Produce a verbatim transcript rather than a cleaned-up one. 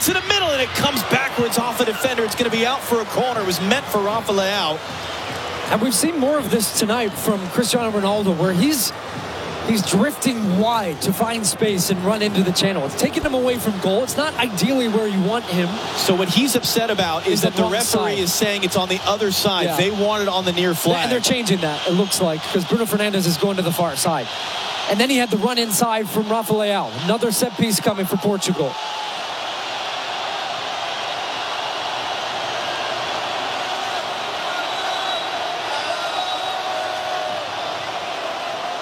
to the middle, and it comes backwards off a defender. It's going to be out for a corner. It was meant for Rafa Leao. And we've seen more of this tonight from Cristiano Ronaldo, where he's he's drifting wide to find space and run into the channel. It's taking him away from goal. It's not ideally where you want him. So what he's upset about is, is that the referee side. is saying it's on the other side. Yeah. They want it on the near flag. And they're changing that, it looks like, because Bruno Fernandes is going to the far side. And then he had the run inside from Rafa Leao. Another set piece coming for Portugal.